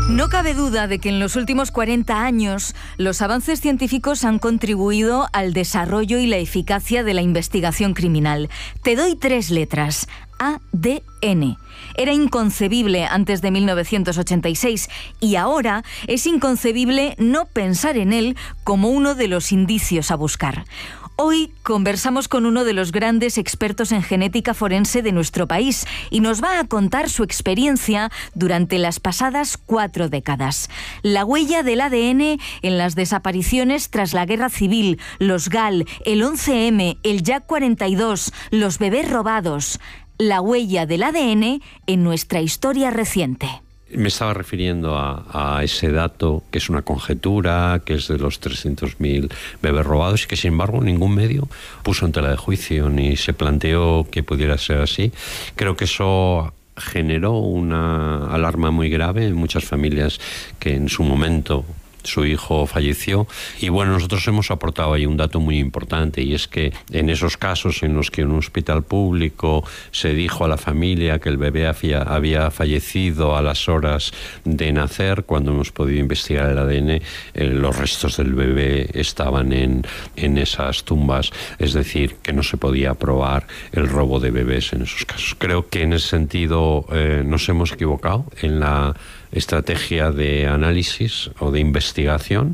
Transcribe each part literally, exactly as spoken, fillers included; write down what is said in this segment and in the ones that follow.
No cabe duda de que en los últimos cuarenta años los avances científicos han contribuido al desarrollo y la eficacia de la investigación criminal. Te doy tres letras: A D N. Era inconcebible antes de mil novecientos ochenta y seis y ahora es inconcebible no pensar en él como uno de los indicios a buscar. Hoy conversamos con uno de los grandes expertos en genética forense de nuestro país y nos va a contar su experiencia durante las pasadas cuatro décadas. La huella del A D N en las desapariciones tras la Guerra Civil, los GAL, el once eme, el Jack cuarenta y dos, los bebés robados. La huella del A D N en nuestra historia reciente. Me estaba refiriendo a, a ese dato que es una conjetura, que es de los trescientos mil bebés robados y que sin embargo ningún medio puso en tela de juicio ni se planteó que pudiera ser así. Creo que eso generó una alarma muy grave en muchas familias que en su momento su hijo falleció. Y bueno, nosotros hemos aportado ahí un dato muy importante, y es que en esos casos en los que en un hospital público se dijo a la familia que el bebé había, había fallecido a las horas de nacer, cuando hemos podido investigar el A D N, eh, los restos del bebé estaban en, en esas tumbas, es decir, que no se podía probar el robo de bebés en esos casos. Creo que en ese sentido eh, nos hemos equivocado en la estrategia de análisis o de investigación,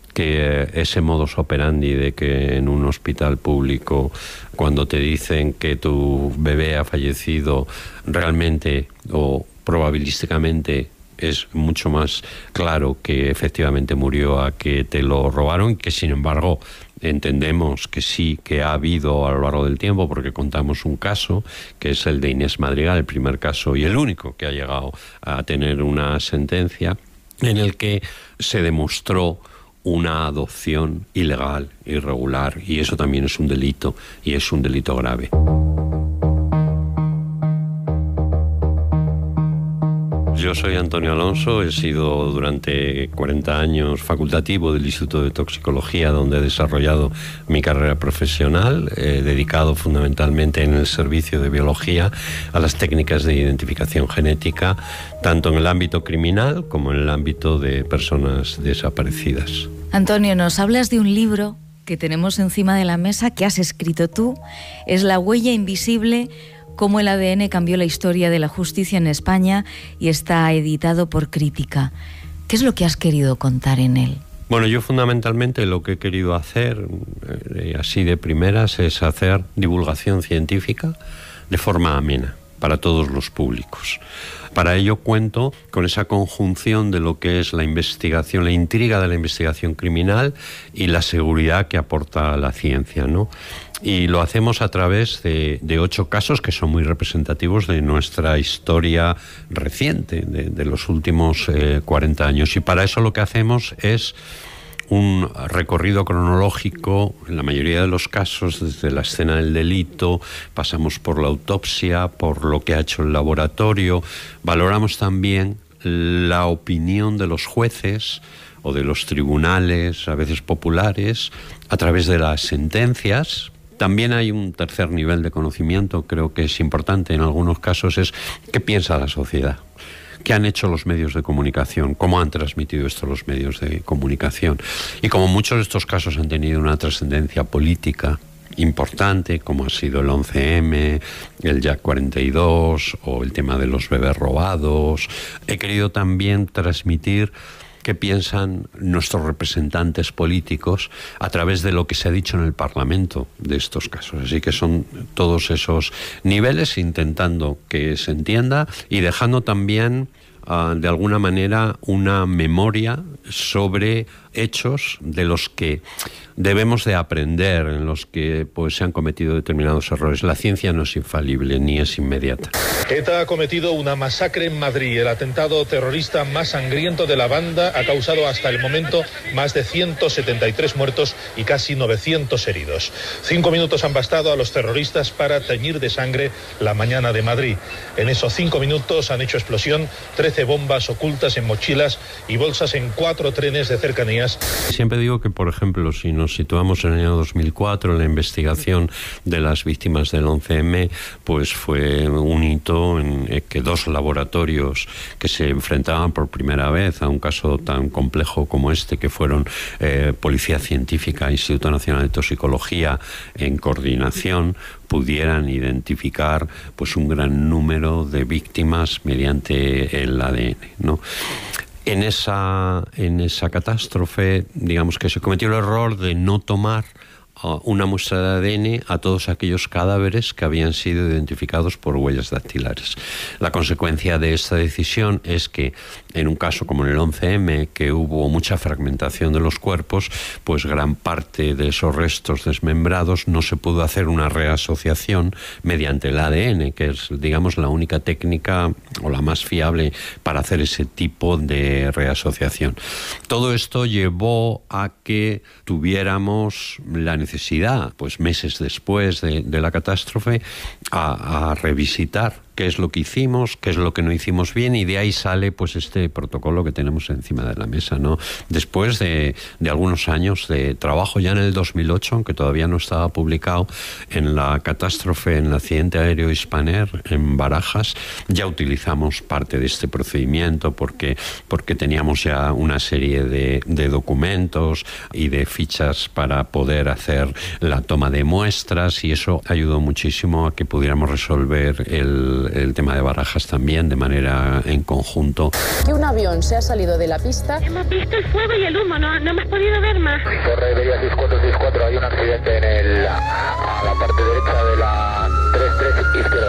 que ese modus operandi de que en un hospital público, cuando te dicen que tu bebé ha fallecido, realmente o probabilísticamente es mucho más claro que efectivamente murió a que te lo robaron, que sin embargo entendemos que sí, que ha habido a lo largo del tiempo, porque contamos un caso que es el de Inés Madrigal, el primer caso y el único que ha llegado a tener una sentencia en el que se demostró una adopción ilegal, irregular, y eso también es un delito, y es un delito grave. Yo soy Antonio Alonso, he sido durante cuarenta años facultativo del Instituto de Toxicología, donde he desarrollado mi carrera profesional, eh, dedicado fundamentalmente en el servicio de biología a las técnicas de identificación genética, tanto en el ámbito criminal como en el ámbito de personas desaparecidas. Antonio, nos hablas de un libro que tenemos encima de la mesa, que has escrito tú, es La huella invisible: cómo el A D N cambió la historia de la justicia en España, y está editado por Crítica. ¿Qué es lo que has querido contar en él? Bueno, yo fundamentalmente lo que he querido hacer, eh, así de primeras, es hacer divulgación científica de forma amena para todos los públicos. Para ello cuento con esa conjunción de lo que es la investigación, la intriga de la investigación criminal y la seguridad que aporta la ciencia, ¿no? Y lo hacemos a través de, de ocho casos que son muy representativos de nuestra historia reciente, de, de los últimos eh, cuarenta años. Y para eso lo que hacemos es un recorrido cronológico, en la mayoría de los casos, desde la escena del delito, pasamos por la autopsia, por lo que ha hecho el laboratorio, valoramos también la opinión de los jueces o de los tribunales, a veces populares, a través de las sentencias. También hay un tercer nivel de conocimiento, creo que es importante en algunos casos, es qué piensa la sociedad. ¿Qué han hecho los medios de comunicación? ¿Cómo han transmitido esto los medios de comunicación? Y como muchos de estos casos han tenido una trascendencia política importante, como ha sido el once eme, el Jack cuarenta y dos o el tema de los bebés robados, he querido también transmitir qué piensan nuestros representantes políticos a través de lo que se ha dicho en el Parlamento de estos casos. Así que son todos esos niveles, intentando que se entienda y dejando también, uh, de alguna manera, una memoria sobre hechos de los que debemos de aprender, en los que pues se han cometido determinados errores. La ciencia no es infalible ni es inmediata. ETA ha cometido una masacre en Madrid. El atentado terrorista más sangriento de la banda ha causado hasta el momento más de ciento setenta y tres muertos y casi novecientos heridos. Cinco minutos han bastado a los terroristas para teñir de sangre la mañana de Madrid. En esos cinco minutos han hecho explosión trece trece bombas ocultas en mochilas y bolsas en cuatro trenes de cercanías. Siempre digo que, por ejemplo, si nos situamos en el año dos mil cuatro, en la investigación de las víctimas del once eme, pues fue un hito en que dos laboratorios que se enfrentaban por primera vez a un caso tan complejo como este, que fueron eh, Policía Científica, Instituto Nacional de Toxicología, en coordinación, pudieran identificar pues un gran número de víctimas mediante el A D N, ¿no? En esa, en esa catástrofe, digamos que se cometió el error de no tomar una muestra de A D N a todos aquellos cadáveres que habían sido identificados por huellas dactilares. La consecuencia de esta decisión es que en un caso como en el once eme, que hubo mucha fragmentación de los cuerpos, pues gran parte de esos restos desmembrados no se pudo hacer una reasociación mediante el A D N, que es, digamos, la única técnica o la más fiable para hacer ese tipo de reasociación. Todo esto llevó a que tuviéramos la necesidad, pues meses después de, de la catástrofe, a, a revisitar qué es lo que hicimos, qué es lo que no hicimos bien, y de ahí sale pues este protocolo que tenemos encima de la mesa, ¿no? Después de, de algunos años de trabajo, ya en el dos mil ocho, aunque todavía no estaba publicado, en la catástrofe, en el accidente aéreo Spanair en Barajas, ya utilizamos parte de este procedimiento porque, porque teníamos ya una serie de, de documentos y de fichas para poder hacer la toma de muestras, y eso ayudó muchísimo a que pudiéramos resolver el el tema de Barajas también de manera en conjunto. Que un avión se ha salido de la pista. Hemos visto el fuego y el humo, no, no hemos podido ver más. Torre Iberia seis cuatro seis cuatro, hay un accidente en el, a la parte derecha de la treinta y tres izquierda.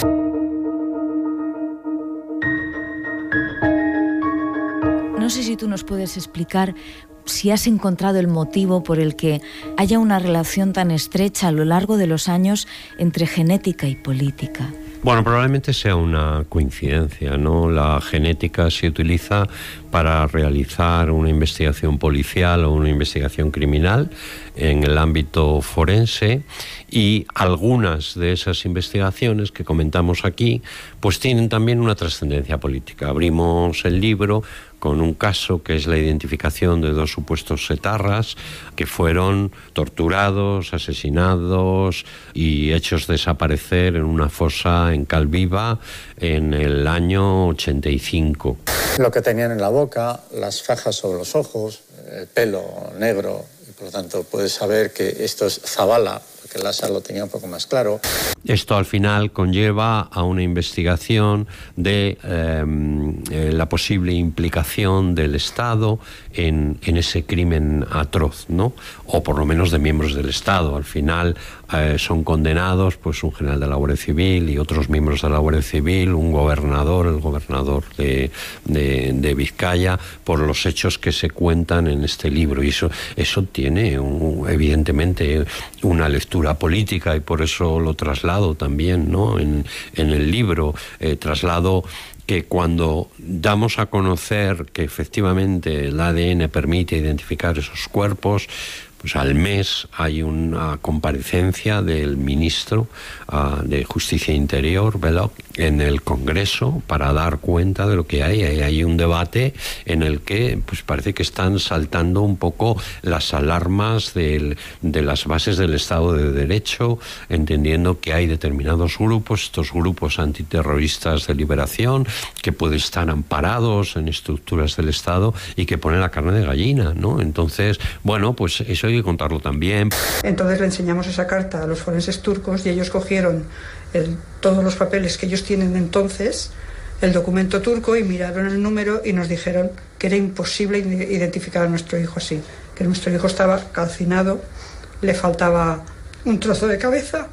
No sé si tú nos puedes explicar si has encontrado el motivo por el que haya una relación tan estrecha a lo largo de los años entre genética y política. Bueno, probablemente sea una coincidencia, ¿no? La genética se utiliza para realizar una investigación policial o una investigación criminal en el ámbito forense, y algunas de esas investigaciones que comentamos aquí pues tienen también una trascendencia política. Abrimos el libro con un caso que es la identificación de dos supuestos etarras que fueron torturados, asesinados y hechos desaparecer en una fosa en Calviva en el año ochenta y cinco. Lo que tenían en la boca, las fajas sobre los ojos, el pelo negro, y por lo tanto puedes saber que esto es Zabala, porque Lázaro lo tenía un poco más claro. Esto al final conlleva a una investigación de eh, eh, la posible implicación del Estado en, en ese crimen atroz, ¿no? O por lo menos de miembros del Estado. Al final eh, son condenados pues un general de la Guardia Civil y otros miembros de la Guardia Civil, un gobernador, el gobernador de, de, de Vizcaya, por los hechos que se cuentan en este libro. Y eso, eso tiene un, evidentemente una lectura política, y por eso lo traslado también, ¿no? en, en el libro. Eh, traslado que cuando damos a conocer que efectivamente el A D N permite identificar esos cuerpos, pues al mes hay una comparecencia del ministro uh, de Justicia e Interior, Belloc, en el Congreso para dar cuenta de lo que hay. Hay, hay un debate en el que pues parece que están saltando un poco las alarmas del, de las bases del Estado de Derecho, entendiendo que hay determinados grupos, estos grupos antiterroristas de liberación, que pueden estar amparados en estructuras del Estado y que ponen la carne de gallina, ¿no? Entonces, bueno, pues eso hay que contarlo también. Entonces le enseñamos esa carta a los forenses turcos y ellos cogieron el, todos los papeles que ellos tienen entonces, el documento turco, y miraron el número y nos dijeron que era imposible identificar a nuestro hijo así, que nuestro hijo estaba calcinado, le faltaba un trozo de cabeza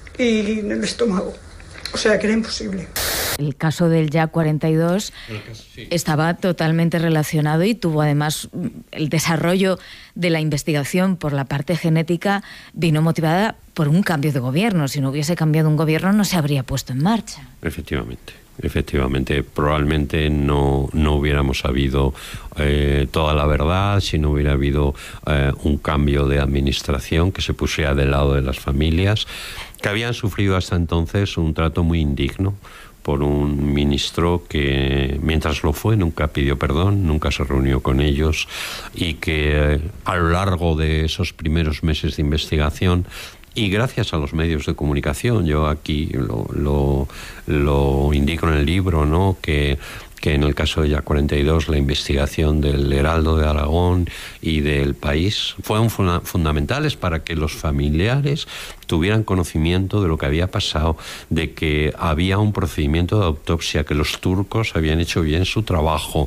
y en el estómago, o sea que era imposible. El caso del Yak cuarenta y dos sí. estaba totalmente relacionado y tuvo además el desarrollo de la investigación por la parte genética vino motivada por un cambio de gobierno. Si no hubiese cambiado un gobierno no se habría puesto en marcha. Efectivamente. Efectivamente, probablemente no, no hubiéramos sabido eh, toda la verdad si no hubiera habido eh, un cambio de administración que se pusiera del lado de las familias, que habían sufrido hasta entonces un trato muy indigno por un ministro que, mientras lo fue, nunca pidió perdón, nunca se reunió con ellos, y que eh, a lo largo de esos primeros meses de investigación, y gracias a los medios de comunicación, yo aquí lo, lo, lo indico en el libro, ¿no?, que que en el caso de Ya cuarenta y dos la investigación del Heraldo de Aragón y del País fueron funda- fundamentales para que los familiares tuvieran conocimiento de lo que había pasado, de que había un procedimiento de autopsia, que los turcos habían hecho bien su trabajo,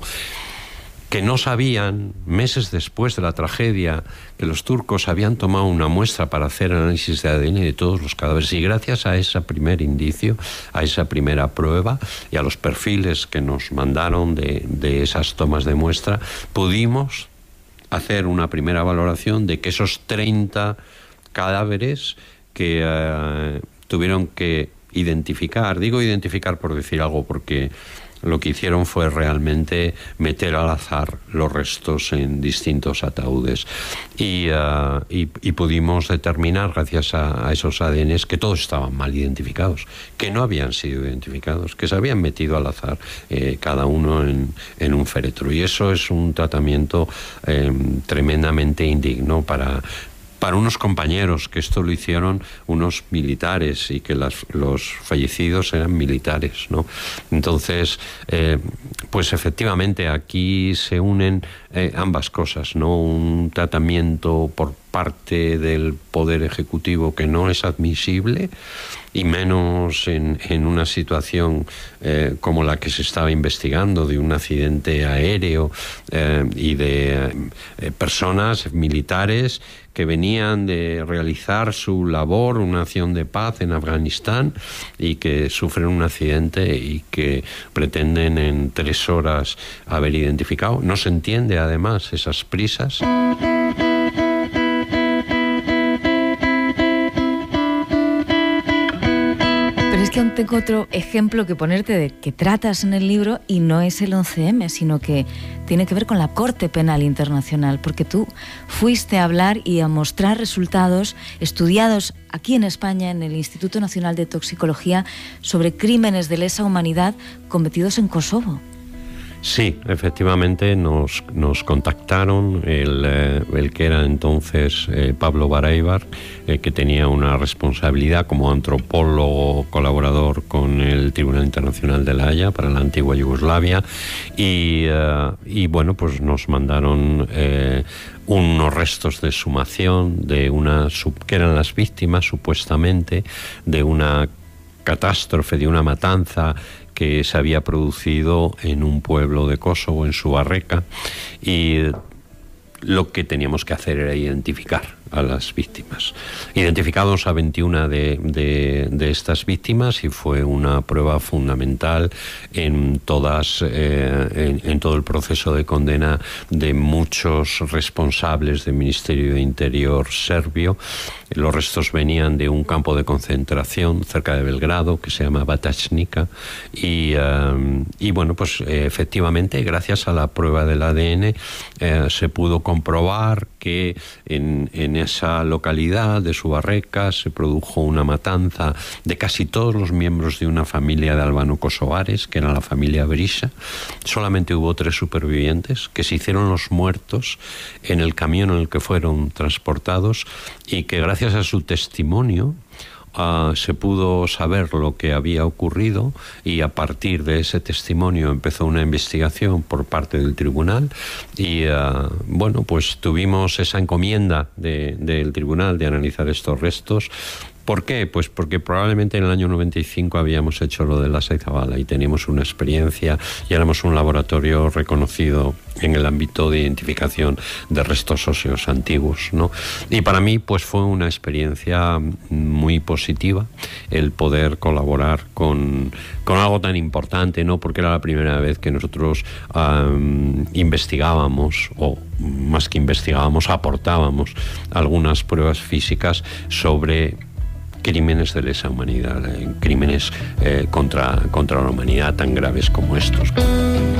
que no sabían, meses después de la tragedia, que los turcos habían tomado una muestra para hacer análisis de A D N de todos los cadáveres. Y gracias a ese primer indicio, a esa primera prueba y a los perfiles que nos mandaron de, de esas tomas de muestra, pudimos hacer una primera valoración de que esos treinta cadáveres que eh, tuvieron que identificar, digo identificar por decir algo, porque lo que hicieron fue realmente meter al azar los restos en distintos ataúdes, y, uh, y, y pudimos determinar, gracias a, a esos A D Ns, que todos estaban mal identificados, que no habían sido identificados, que se habían metido al azar eh, cada uno en, en un féretro. Y eso es un tratamiento eh, tremendamente indigno para... para unos compañeros, que esto lo hicieron unos militares y que las, los fallecidos eran militares, ¿no? Entonces, eh, pues efectivamente aquí se unen eh, ambas cosas, ¿no? Un tratamiento por parte del Poder Ejecutivo que no es admisible, y menos en, en una situación eh, como la que se estaba investigando, de un accidente aéreo eh, y de eh, personas militares que venían de realizar su labor, una acción de paz en Afganistán, y que sufren un accidente y que pretenden en tres horas haber identificado. No se entiende además esas prisas. Pero es que aún tengo otro ejemplo que ponerte de que tratas en el libro, y no es el once eme, sino que tiene que ver con la Corte Penal Internacional, porque tú fuiste a hablar y a mostrar resultados estudiados aquí en España, en el Instituto Nacional de Toxicología, sobre crímenes de lesa humanidad cometidos en Kosovo. Sí, efectivamente nos, nos contactaron el, eh, el que era entonces eh, Pablo Bareibar, eh, que tenía una responsabilidad como antropólogo colaborador con el Tribunal Internacional de La Haya para la antigua Yugoslavia, y, eh, y bueno, pues nos mandaron eh, unos restos de exhumación de una, que eran las víctimas supuestamente de una catástrofe, de una matanza que se había producido en un pueblo de Kosovo, en Subarreka, y lo que teníamos que hacer era identificar a las víctimas. Identificamos a veintiuna de, de, de estas víctimas, y fue una prueba fundamental en todas eh, en, en todo el proceso de condena de muchos responsables del Ministerio de Interior serbio. Los restos venían de un campo de concentración cerca de Belgrado que se llama Batajnica, y, um, y bueno, pues eh, efectivamente, gracias a la prueba del A D N eh, se pudo comprobar que en, en esa localidad de Subarreka se produjo una matanza de casi todos los miembros de una familia de albano-kosovares, que era la familia Berisha. Solamente hubo tres supervivientes, que se hicieron los muertos en el camión en el que fueron transportados, y que gracias a su testimonio Uh, se pudo saber lo que había ocurrido, y a partir de ese testimonio empezó una investigación por parte del tribunal, y uh, bueno, pues tuvimos esa encomienda de, del tribunal de analizar estos restos. ¿Por qué? Pues porque probablemente en el año noventa y cinco habíamos hecho lo de Lhasa y Zabala y teníamos una experiencia y éramos un laboratorio reconocido en el ámbito de identificación de restos óseos antiguos, ¿no? Y para mí pues fue una experiencia muy positiva el poder colaborar con, con algo tan importante, ¿no? Porque era la primera vez que nosotros um, investigábamos, o más que investigábamos, aportábamos algunas pruebas físicas sobre crímenes de lesa humanidad, eh, crímenes eh, contra, contra la humanidad tan graves como estos.